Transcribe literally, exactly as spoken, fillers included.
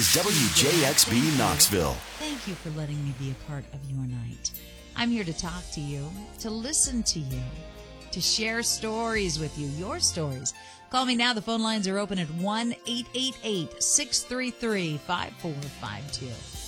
is W J X B Knoxville. Thank you for letting me be a part of your night. I'm here to talk to you, to listen to you, to share stories with you, your stories. Call me now. The phone lines are open at one eight eight eight, six three three, five four five two.